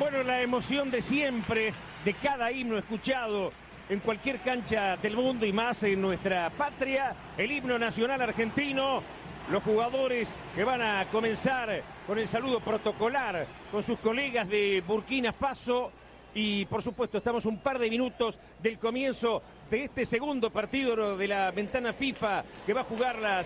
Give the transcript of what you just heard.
Bueno, la emoción de siempre, de cada himno escuchado en cualquier cancha del mundo y más en nuestra patria, el himno nacional argentino, los jugadores que van a comenzar con el saludo protocolar con sus colegas de Burkina Faso y por supuesto estamos un par de minutos del comienzo de este segundo partido de la ventana FIFA que va a jugar la